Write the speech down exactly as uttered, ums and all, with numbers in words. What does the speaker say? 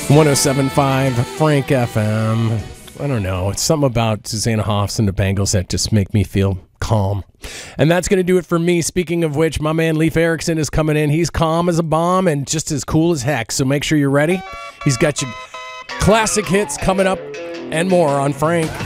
one oh seven point five Frank F M. I don't know. It's something about Susanna Hoffs and the Bengals that just make me feel calm. And that's going to do it for me. Speaking of which, my man Leif Erikson is coming in. He's calm as a bomb and just as cool as heck. So make sure you're ready. He's got your classic hits coming up and more on Frank.